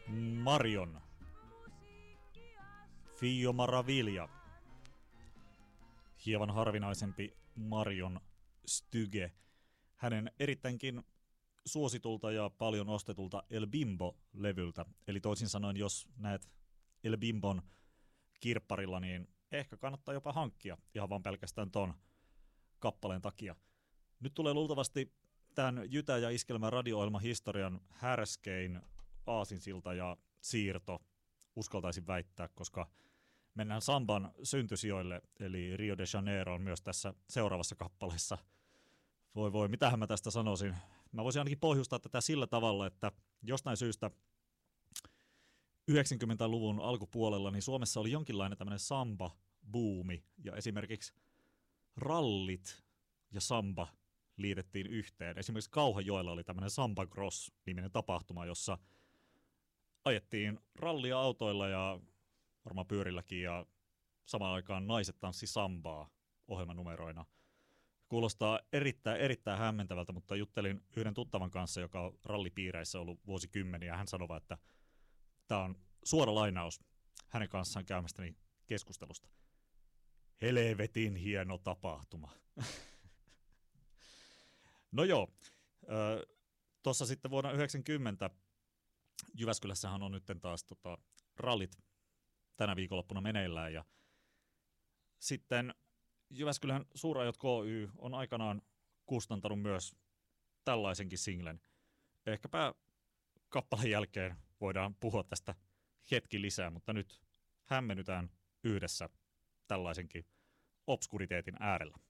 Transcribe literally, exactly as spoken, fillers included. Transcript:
Marion. Fio Maravilja. Hieman harvinaisempi Marion Styge. Hänen erittäinkin suositulta ja paljon ostetulta El Bimbo-levyltä. Eli toisin sanoen, jos näet El Bimbon kirpparilla, niin ehkä kannattaa jopa hankkia ihan vaan pelkästään ton kappaleen takia. Nyt tulee luultavasti tämän Jytä ja Iskelmän radio-ohjelman historian härskein aasinsilta ja siirto, uskaltaisin väittää, koska mennään samban syntysijoille, eli Rio de Janeiro on myös tässä seuraavassa kappaleessa. Voi voi, mitähän mä tästä sanoisin. Mä voisin ainakin pohjustaa tätä sillä tavalla, että jostain syystä yhdeksänkymmentäluvun alkupuolella niin Suomessa oli jonkinlainen tämmöinen samba-buumi, ja esimerkiksi rallit ja samba liitettiin yhteen. Esimerkiksi Kauhajoella oli tämmöinen Samba Cross-niminen tapahtuma, jossa ajettiin rallia autoilla ja varmaan pyörilläkin, ja samaan aikaan naiset tanssi sambaa ohjelmanumeroina. Kuulostaa erittäin, erittäin hämmentävältä, mutta juttelin yhden tuttavan kanssa, joka on rallipiireissä ollut vuosikymmeniä, ja hän sanoi, että tämä on suora lainaus hänen kanssaan käymästäni keskustelusta. Helvetin hieno tapahtuma. No joo, tuossa sitten vuonna yhdeksänkymmentä Jyväskylässähän on nyt taas tota, rallit tänä viikonloppuna meneillään, ja sitten Jyväskylän Suurajot K Y on aikanaan kustantanut myös tällaisenkin singlen. Ehkäpä kappaleen jälkeen voidaan puhua tästä hetki lisää, mutta nyt hämmennytään yhdessä tällaisenkin obskuriteetin äärellä.